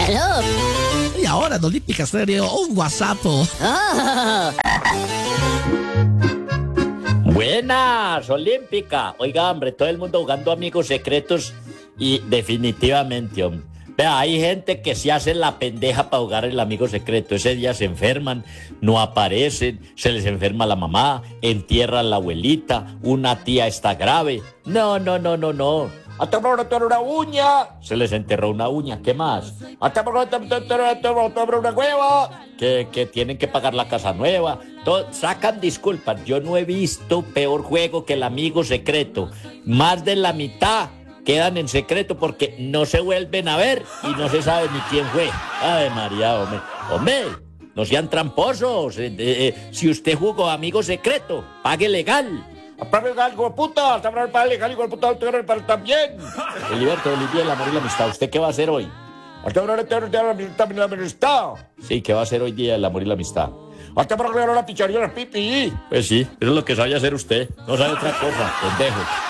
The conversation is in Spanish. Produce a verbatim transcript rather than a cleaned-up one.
Aló. Y ahora en Olímpica Estéreo, un WhatsApp. Oh. Buenas, Olímpica. Oiga, hombre, todo el mundo jugando amigos secretos y definitivamente, hombre. Vea, hay gente que se hace la pendeja para jugar el amigo secreto. Ese día se enferman, no aparecen, se les enferma la mamá, entierran la abuelita, una tía está grave. No, no, no, no, no. Hasta una uña. Se les enterró una uña. ¿Qué más? Hasta una hueva. Que, que tienen que pagar la casa nueva. Todo, sacan disculpas. Yo no he visto peor juego que el amigo secreto. Más de la mitad quedan en secreto porque no se vuelven a ver y no se sabe ni quién fue. Ay, María, hombre. Hombre, no sean tramposos. Eh, eh, si usted jugó amigo secreto, pague legal. Pague legal, hijo de puta. Pague legal, hijo de puta. También. Heliberto, el día del amor y la amistad. ¿Usted qué va a hacer hoy? Sí, ¿qué va a hacer hoy día el amor y la amistad? Hasta para la picharía, pipi. Pues sí, eso es lo que sabe hacer usted. No sabe otra cosa, pendejo.